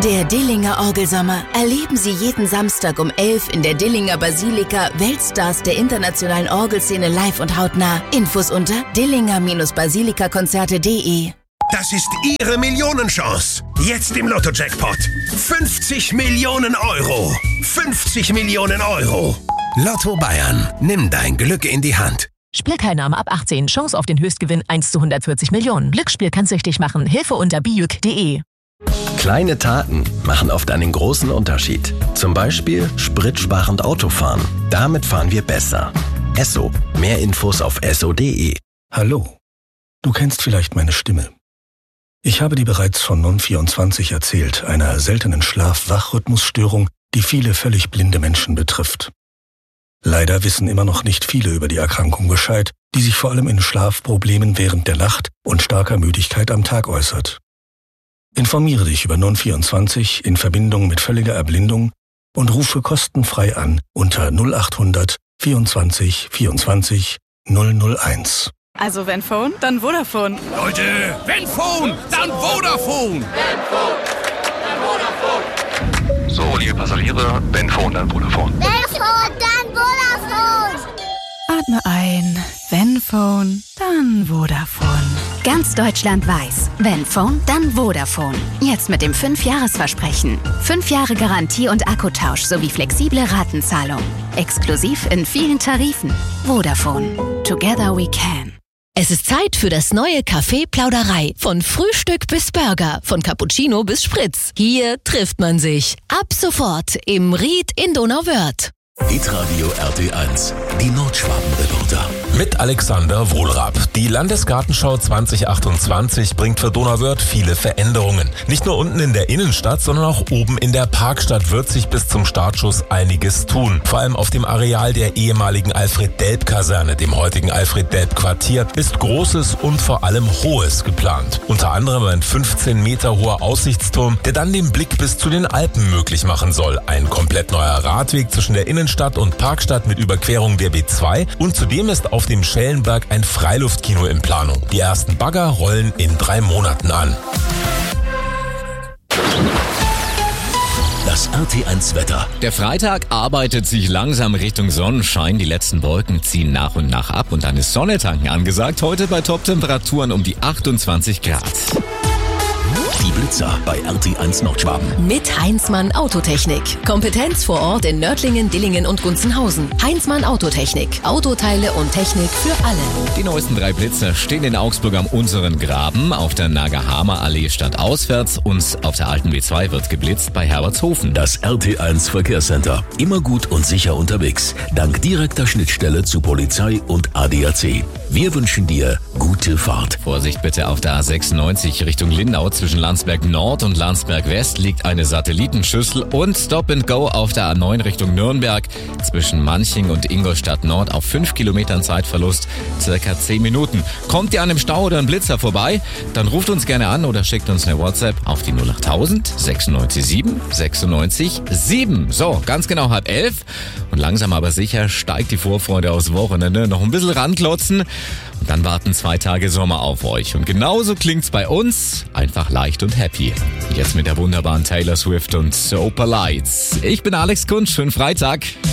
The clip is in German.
Der Dillinger Orgelsommer. Erleben Sie jeden Samstag um 11 in der Dillinger Basilika Weltstars der internationalen Orgelszene live und hautnah. Infos unter dillinger-basilikakonzerte.de. Das ist Ihre Millionenchance. Jetzt im Lotto-Jackpot. 50 Millionen Euro. 50 Millionen Euro. Lotto Bayern. Nimm dein Glück in die Hand. Spielteilnahme ab 18. Chance auf den Höchstgewinn 1 zu 140 Millionen. Glücksspiel kann süchtig machen. Hilfe unter biüc.de. Kleine Taten machen oft einen großen Unterschied. Zum Beispiel spritsparend Autofahren. Damit fahren wir besser. Esso. Mehr Infos auf esso.de. Hallo. Du kennst vielleicht meine Stimme. Ich habe dir bereits von Non24 erzählt, einer seltenen Schlaf-Wach-Rhythmusstörung, die viele völlig blinde Menschen betrifft. Leider wissen immer noch nicht viele über die Erkrankung Bescheid, die sich vor allem in Schlafproblemen während der Nacht und starker Müdigkeit am Tag äußert. Informiere dich über Non24 in Verbindung mit völliger Erblindung und rufe kostenfrei an unter 0800 24 24 001. Also wenn Phone, dann Vodafone. Leute, wenn Phone, dann Vodafone. Wenn Phone, dann Vodafone. So, liebe Passagiere, wenn Phone, dann Vodafone. Wenn Phone, dann Vodafone. Atme ein. Wenn Phone, dann Vodafone. Ganz Deutschland weiß, wenn Phone, dann Vodafone. Jetzt mit dem 5-Jahres-Versprechen. 5 Jahre Garantie und Akkutausch sowie flexible Ratenzahlung. Exklusiv in vielen Tarifen. Vodafone. Together we can. Es ist Zeit für das neue Café Plauderei. Von Frühstück bis Burger, von Cappuccino bis Spritz. Hier trifft man sich. Ab sofort im Ried in Donauwörth. Hitradio RT1, die Nordschwaben-Reporter. Mit Alexander Wohlrab. Die Landesgartenschau 2028 bringt für Donauwörth viele Veränderungen. Nicht nur unten in der Innenstadt, sondern auch oben in der Parkstadt wird sich bis zum Startschuss einiges tun. Vor allem auf dem Areal der ehemaligen Alfred-Delp-Kaserne, dem heutigen Alfred-Delp-Quartier, ist Großes und vor allem Hohes geplant. Unter anderem ein 15 Meter hoher Aussichtsturm, der dann den Blick bis zu den Alpen möglich machen soll. Ein komplett neuer Radweg zwischen der Innenstadt und Parkstadt mit Überquerung der B2 und zudem ist auf dem Schellenberg ein Freiluftkino in Planung. Die ersten Bagger rollen in 3 Monaten an. Das RT1-Wetter. Der Freitag arbeitet sich langsam Richtung Sonnenschein. Die letzten Wolken ziehen nach und nach ab und dann ist Sonne tanken angesagt. Heute bei Top-Temperaturen um die 28 Grad. Die Blitzer bei RT1 Nordschwaben. Mit Heinzmann Autotechnik. Kompetenz vor Ort in Nördlingen, Dillingen und Gunzenhausen. Heinzmann Autotechnik. Autoteile und Technik für alle. Die neuesten 3 Blitzer stehen in Augsburg am unteren Graben. Auf der Nagahamer Allee stadtauswärts und auf der alten B2 wird geblitzt bei Herbertshofen. Das RT1 Verkehrscenter. Immer gut und sicher unterwegs. Dank direkter Schnittstelle zu Polizei und ADAC. Wir wünschen dir gute Fahrt. Vorsicht bitte auf der A96 Richtung Lindau. Zwischen Landsberg Nord und Landsberg West liegt eine Satellitenschüssel und Stop and Go auf der A9 Richtung Nürnberg. Zwischen Manching und Ingolstadt Nord auf 5 Kilometern Zeitverlust circa 10 Minuten. Kommt ihr an einem Stau oder einem Blitzer vorbei? Dann ruft uns gerne an oder schickt uns eine WhatsApp auf die 08000 96 7 96 7. So, ganz genau 10:30. Und langsam aber sicher steigt die Vorfreude aufs Wochenende. Noch ein bisschen ranklotzen. Und dann warten 2 Tage Sommer auf euch. Und genauso klingt's bei uns. Einfach leicht und happy. Jetzt mit der wunderbaren Taylor Swift und Super Lights. Ich bin Alex Kunsch. Schönen Freitag.